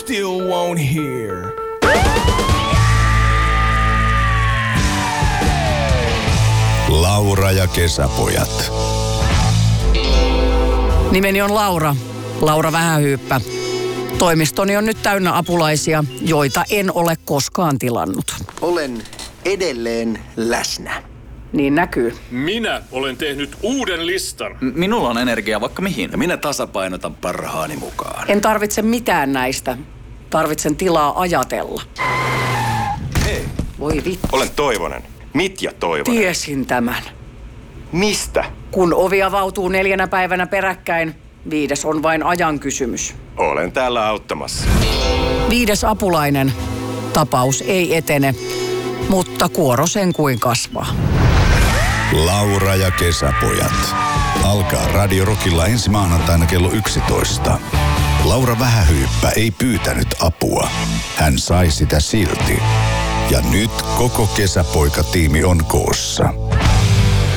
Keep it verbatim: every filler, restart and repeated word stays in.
still won't hear. Laura ja kesäpojat. Nimeni on Laura. Laura Vähähyyppä. Toimistoni on nyt täynnä apulaisia, joita en ole koskaan tilannut. Olen edelleen läsnä. Niin näkyy. Minä olen tehnyt uuden listan. M- minulla on energiaa vaikka mihin. Ja minä tasapainotan parhaani mukaan. En tarvitse mitään näistä. Tarvitsen tilaa ajatella. Hei. Voi vittu. Olen Toivonen. Mitja Toivonen. Tiesin tämän. Mistä? Kun ovi avautuu neljänä päivänä peräkkäin, viides on vain ajan kysymys. Olen täällä auttamassa. Viides apulainen. Tapaus ei etene, mutta kuoro sen kuin kasvaa. Laura ja kesäpojat. Alkaa Radio Rockilla ensi maanantaina kello yksitoista. Laura Vähähyyppä ei pyytänyt apua. Hän sai sitä silti. Ja nyt koko kesäpoikatiimi on koossa.